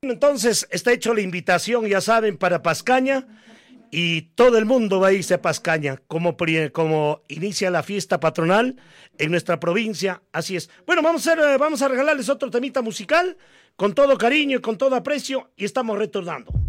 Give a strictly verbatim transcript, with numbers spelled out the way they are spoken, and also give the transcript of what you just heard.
Entonces está hecho la invitación, ya saben, para Pascaña y todo el mundo va a irse a Pascaña como, como inicia la fiesta patronal en nuestra provincia, así es. Bueno, vamos a, hacer, vamos a regalarles otro temita musical con todo cariño y con todo aprecio y estamos retornando.